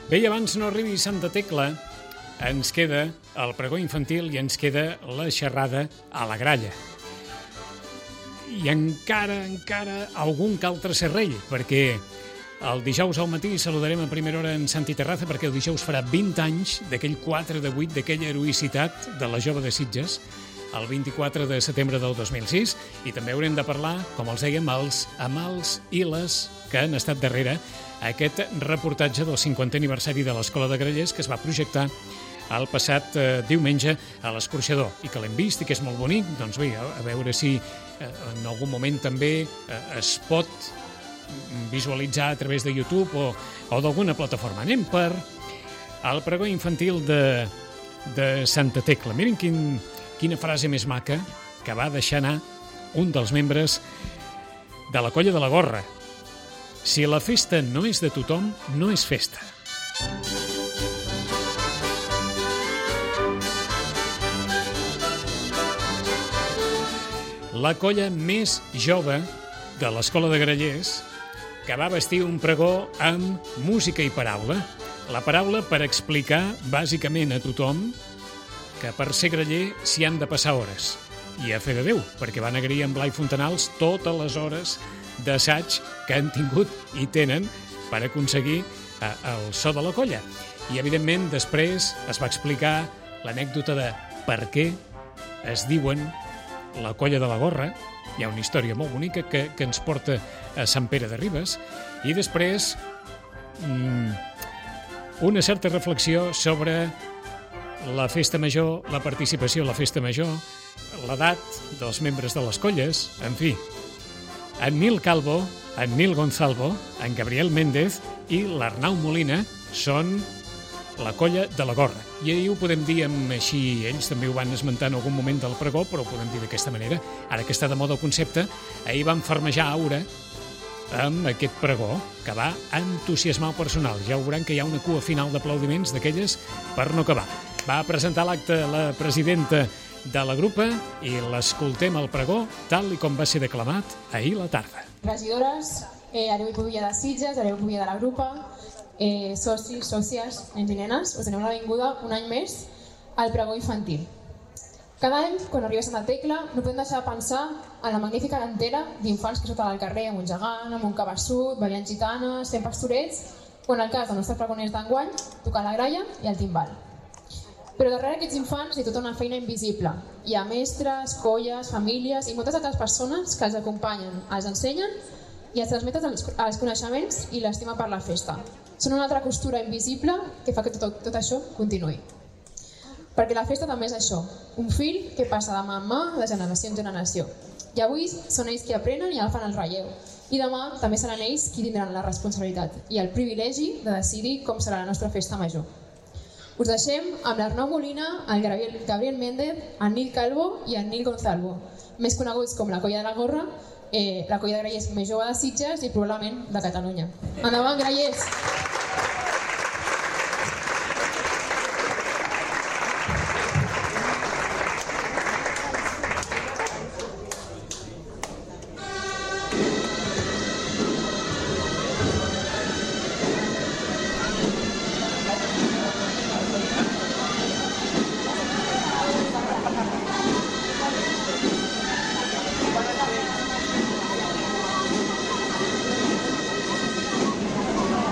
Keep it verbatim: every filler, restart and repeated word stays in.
Bé, i abans no arribi Santa Tecla, ens queda el pregó infantil i ens queda la xerrada a la gralla. I encara, encara, algun cal ser rei, perquè el dijous al matí saludarem a primera hora en Santi Terraza, perquè el dijous farà vint anys d'aquell quatre de vuit, d'aquella heroïcitat de la jove de Sitges, el vint-i-quatre de setembre del dos mil sis, i també haurem de parlar, com els dèiem, els amals i les que han estat darrere aquest reportatge del cinquantè aniversari de l'Escola de Grallers que es va projectar el passat eh, diumenge a l'Escorxador i que l'hem vist i que és molt bonic. Doncs bé, a veure si eh, en algun moment també eh, es pot visualitzar a través de YouTube o, o d'alguna plataforma. Anem per el pregó infantil de, de Santa Tecla. Miren quin, quina frase més maca que va deixar anar un dels membres de la Colla de la Gorra. Si la festa no és de tothom, no és festa. La colla més jove de l'Escola de Grallers que va vestir un pregó amb música i paraula. La paraula per explicar bàsicament a tothom que per ser graller s'hi han de passar hores. I a fe de Déu, perquè van agrair en Blai Fontanals totes les hores d'assaig que han tingut i tenen per aconseguir eh, el so de la colla. I, evidentment, després es va explicar l'anècdota de per què es diuen la Colla de la Gorra. Hi ha una història molt bonica que, que ens porta a Sant Pere de Ribes. I després mmm, una certa reflexió sobre la festa major, la participació a la festa major, l'edat dels membres de les colles, en fi. En Nil Calvo, en Nil Gonzalvo, en Gabriel Méndez i l'Arnau Molina són la Colla de la Gorra. I ahir ho podem dir amb així, ells també ho van esmentar en algun moment del pregó, però ho podem dir d'aquesta manera. Ara que està de moda el concepte, ahir van farmejar Aura amb aquest pregó que va entusiasmar el personal. Ja ho veuran que hi ha una cua final d'aplaudiments d'aquelles per no acabar. Va presentar l'acte la presidenta de la grupa i l'escoltem al pregó tal i com va ser declamat ahir la tarda. Regidores, eh, Hereu i Pubilla de Sitges, Hereu i Pubilla de la grupa, eh, socis, sòcies, nens i nenes, us donem la benvinguda un any més al pregó infantil. Cada any, quan arriba Santa Tecla, no podem deixar de pensar en la magnífica lentera d'infants que sota al carrer amb un gegant, amb un cabeçut, ballant gitanes, fent pastorets, o en el cas dels nostres pregoners d'enguany, tocant la gralla i el timbal. Però darrere aquests infants hi ha tota una feina invisible. Hi ha mestres, colles, famílies i moltes altres persones que els acompanyen, els ensenyen i els transmeten els, els coneixements i l'estima per la festa. Són una altra costura invisible que fa que tot, tot això continuï. Perquè la festa també és això, un fil que passa de mà en mà, de generació en generació. I avui són ells qui aprenen i agafen el relleu. I demà també seran ells qui tindran la responsabilitat i el privilegi de decidir com serà la nostra festa major. Us deixem amb l'Arnau Molina, el Gabriel Méndez, el Nil Calvo i el Nil Gonzalvo, més coneguts com la Colla de la Gorra, eh, la colla de grallers més jove de Sitges i probablement de Catalunya. Endavant, grallers!